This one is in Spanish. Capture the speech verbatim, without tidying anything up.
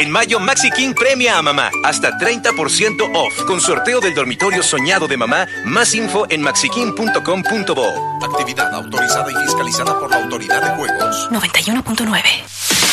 En mayo, Maxi King premia a mamá. Hasta treinta por ciento off. Con sorteo del dormitorio soñado de mamá. Más info en maxiking punto com punto bo. Actividad autorizada y fiscalizada por la Autoridad de Juegos. noventa y uno punto nueve.